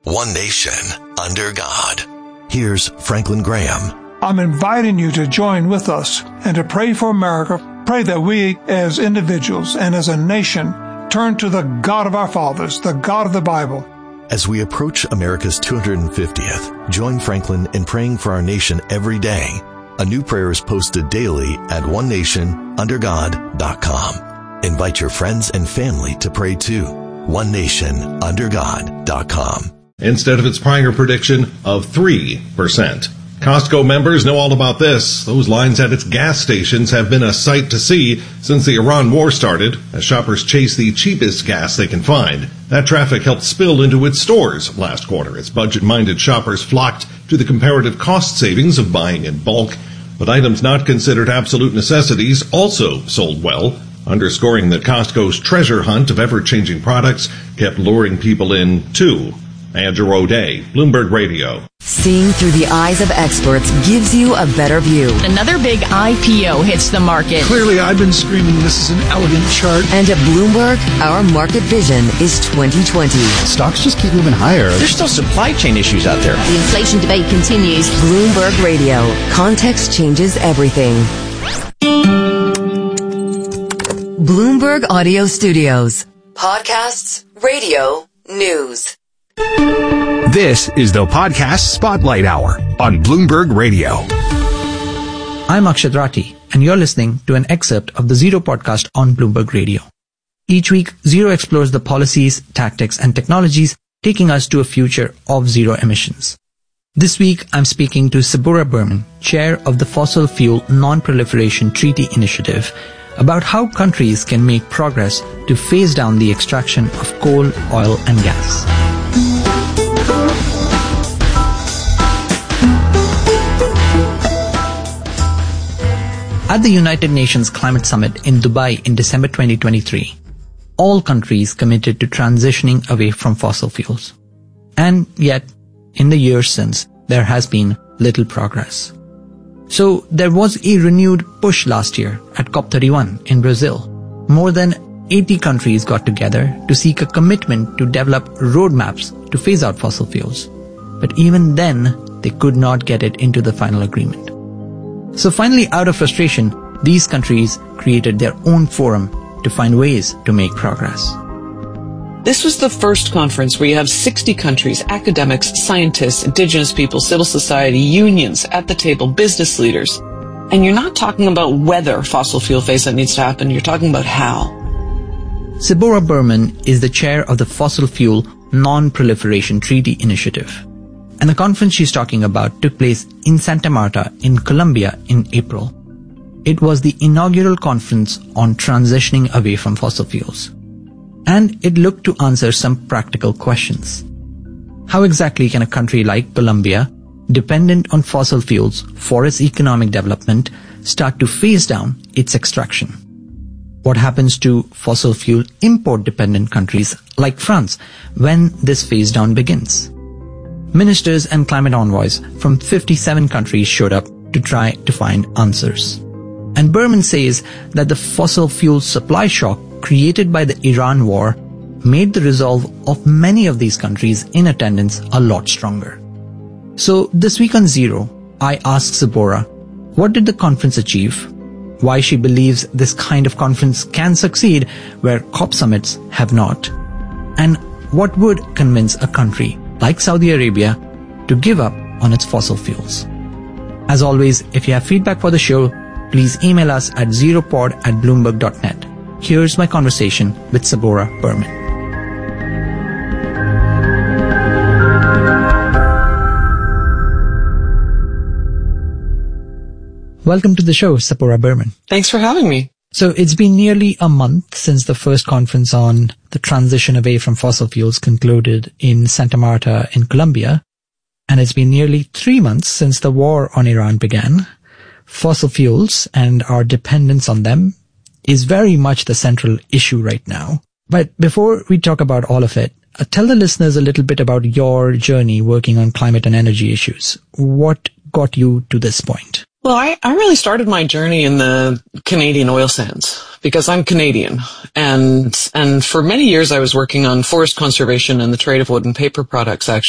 one nation, under God. Here's Franklin Graham. I'm inviting you to join with us and to pray for America. Pray that we as individuals and as a nation turn to the God of our fathers, the God of the Bible. As we approach America's 250th, join Franklin in praying for our nation every day. A new prayer is posted daily at onenationundergod.com. Invite your friends and family to pray too. onenationundergod.com. Instead of its prior prediction of 3%. Costco members know all about this. Those lines at its gas stations have been a sight to see since the Iran war started, as shoppers chase the cheapest gas they can find. That traffic helped spill into its stores last quarter as budget-minded shoppers flocked to the comparative cost savings of buying in bulk. But items not considered absolute necessities also sold well, underscoring that Costco's treasure hunt of ever-changing products kept luring people in, too. Andrew O'Day, Bloomberg Radio. Seeing through the eyes of experts gives you a better view. Another big IPO hits the market. Clearly, I've been screaming this is an elegant chart. And at Bloomberg, our market vision is 2020. Stocks just keep moving higher. There's still supply chain issues out there. The inflation debate continues. Bloomberg Radio. Context changes everything. Bloomberg Audio Studios. Podcasts, radio, news. This is the Podcast Spotlight Hour on Bloomberg Radio. I'm Akshat Rathi, and you're listening to an excerpt of the Zero podcast on Bloomberg Radio. Each week, Zero explores the policies, tactics, and technologies taking us to a future of zero emissions. This week, I'm speaking to Sabura Berman, chair of the Fossil Fuel Non-Proliferation Treaty Initiative, about how countries can make progress to phase down the extraction of coal, oil, and gas. At the United Nations Climate Summit in Dubai in December 2023, all countries committed to transitioning away from fossil fuels. And yet, in the years since, there has been little progress. So there was a renewed push last year at COP31 in Brazil. More than 80 countries got together to seek a commitment to develop roadmaps to phase out fossil fuels. But even then, they could not get it into the final agreement. So finally, out of frustration, these countries created their own forum to find ways to make progress. This was the first conference where you have 60 countries, academics, scientists, indigenous people, civil society, unions at the table, business leaders. And you're not talking about whether fossil fuel phase-out needs to happen, you're talking about how. Sabura Berman is the chair of the Fossil Fuel Non-Proliferation Treaty Initiative. And the conference she's talking about took place in Santa Marta in Colombia in April. It was the inaugural conference on transitioning away from fossil fuels. And it looked to answer some practical questions. How exactly can a country like Colombia, dependent on fossil fuels for its economic development, start to phase down its extraction? What happens to fossil fuel import-dependent countries like France when this phase down begins? Ministers and climate envoys from 57 countries showed up to try to find answers. And Berman says that the fossil fuel supply shock created by the Iran war made the resolve of many of these countries in attendance a lot stronger. So this week on Zero, I asked Sabura, what did the conference achieve? Why she believes this kind of conference can succeed where COP summits have not? And what would convince a country like Saudi Arabia to give up on its fossil fuels? As always, if you have feedback for the show, please email us at zeropod@bloomberg.net. Here's my conversation with Sabura Berman. Welcome to the show, Sabura Berman. Thanks for having me. So it's been nearly a month since the first conference on the transition away from fossil fuels concluded in Santa Marta in Colombia. And it's been nearly 3 months since the war on Iran began. Fossil fuels and our dependence on them is very much the central issue right now. But before we talk about all of it, tell the listeners a little bit about your journey working on climate and energy issues. What got you to this point? Well, I really started my journey in the Canadian oil sands because I'm Canadian. And for many years I was working on forest conservation and the trade of wood and paper products, actually.